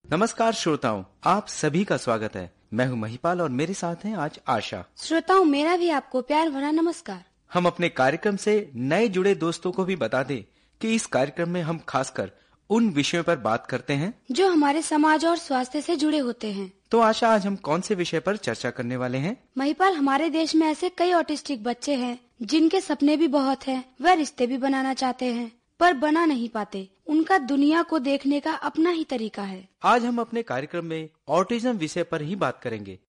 नमस्कार श्रोताओं, आप सभी का स्वागत है। मैं हूं महिपाल और मेरे साथ हैं आज आशा। श्रोताओं, मेरा भी आपको प्यार भरा नमस्कार। हम अपने कार्यक्रम से नए जुड़े दोस्तों को भी बता दें कि इस कार्यक्रम में हम खासकर उन विषयों पर बात करते हैं जो हमारे समाज और स्वास्थ्य से जुड़े होते हैं। तो आशा, आज हम कौन से विषय पर चर्चा करने वाले हैं? महिपाल, हमारे देश में ऐसे कई ऑटिस्टिक बच्चे हैं जिनके सपने भी बहुत हैं। वह रिश्ते भी बनाना चाहते हैं पर बना नहीं पाते। उनका दुनिया को देखने का अपना ही तरीका है। आज हम अपने कार्यक्रम में ऑटिज्म विषय पर ही बात करेंगे।